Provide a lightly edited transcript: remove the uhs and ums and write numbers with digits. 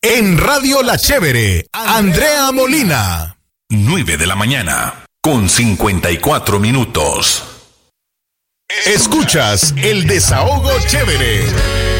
En Radio La Chévere, Andrea Molina. 9 de la mañana, con 54 minutos. Escuchas el Desahogo Chévere.